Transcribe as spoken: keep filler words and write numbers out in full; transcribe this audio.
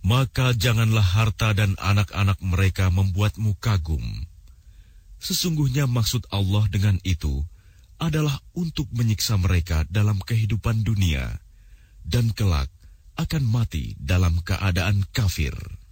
Maka janganlah harta dan anak-anak mereka membuatmu kagum. Sesungguhnya maksud Allah dengan itu adalah untuk menyiksa mereka dalam kehidupan dunia, dan kelak akan mati dalam keadaan kafir.